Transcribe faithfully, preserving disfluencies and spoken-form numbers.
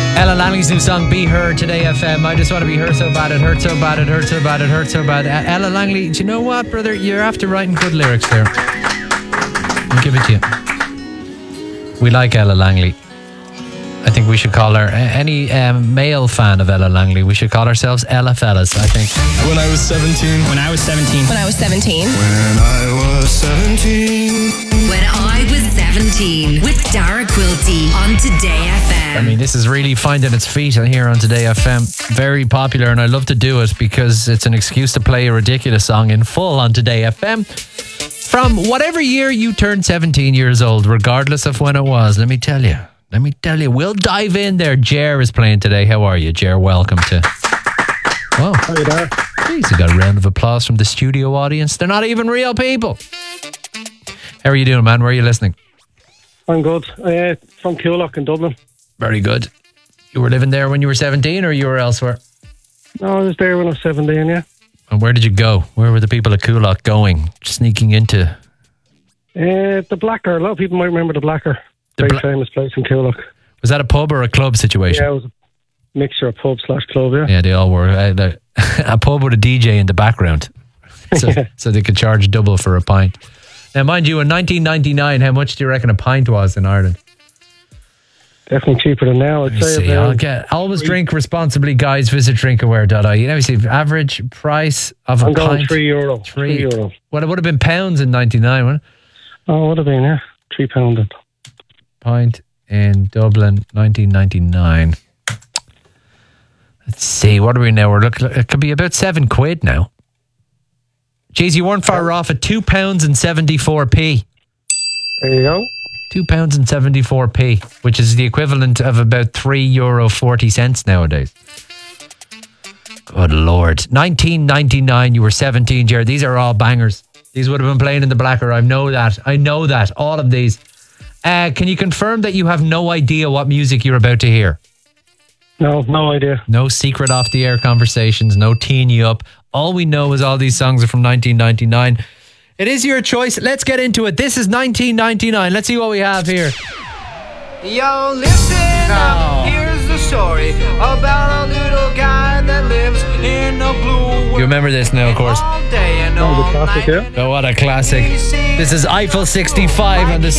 Ella Langley's new song, Be Her, Today F M. I just want to be her so bad, it hurts so bad, it hurts so bad, it hurts so bad. Uh, Ella Langley, do you know what, brother? You're after writing good lyrics there. I'll give it to you. We like Ella Langley. I think we should call her, any um, male fan of Ella Langley, we should call ourselves Ella Fellas, I think. When I was seventeen. When I was seventeen. When I was seventeen. When I was seventeen. When I was seventeen. With Dara Quilty on Today F M. I mean, this is really finding its feet here on Today F M. Very popular, and I love to do it because it's an excuse to play a ridiculous song in full on Today F M. From whatever year you turned seventeen years old, regardless of when it was, let me tell you. Let me tell you, we'll dive in there. Jer is playing today. How are you, Jer? Welcome to... Whoa. How are you there? Please, we got a round of applause from the studio audience. They're not even real people. How are you doing, man? Where are you listening? I'm good. Uh, from Coolock in Dublin. Very good. You were living there when you were seventeen, or you were elsewhere? No, I was there when I was seventeen, yeah. And where did you go? Where were the people at Coolock going? Sneaking into... Uh, the Blacker. A lot of people might remember the Blacker. The Very Bla- famous place in Coolock. Was that a pub or a club situation? Yeah, it was a mixture of pub slash club, yeah. Yeah, they all were. Uh, the- a pub with a D J in the background. So, Yeah. so they could charge double for a pint. Now, mind you, in nineteen ninety-nine, how much do you reckon a pint was in Ireland? Definitely cheaper than now, I'd Let me say. see. about- I'll get, always drink responsibly, guys. Visit drinkaware dot I E. Let me see. Average price of a I'm going pint. three euro. Three. Three euro. Well, it would have been pounds in ninety-nine, wouldn't it? Oh, would have been, yeah. Three pound. Pint in Dublin, nineteen ninety-nine. Let's see. What are we now? We're looking. It could be about seven quid now. Jeez, you weren't far off at two pounds and seventy-four p. There you go. Two pounds and seventy-four p, which is the equivalent of about three euro forty cents nowadays. Good Lord. nineteen ninety-nine, you were seventeen, Jared. These are all bangers. These would have been playing in the Blacker. I know that. I know that. All of these. Uh, can you confirm that you have no idea what music you're about to hear? No, no idea. No secret off the air conversations, no teeing you up. All we know is all these songs are from nineteen ninety-nine. It is your choice. Let's get into it. This is nineteen ninety-nine. Let's see what we have here. Yo, listen No. up, here's the story about a little guy that lives in a blue world. You remember this now, of course. All day and Oh, all the classic, night. yeah. Oh, what a classic. This is Eiffel sixty-five and the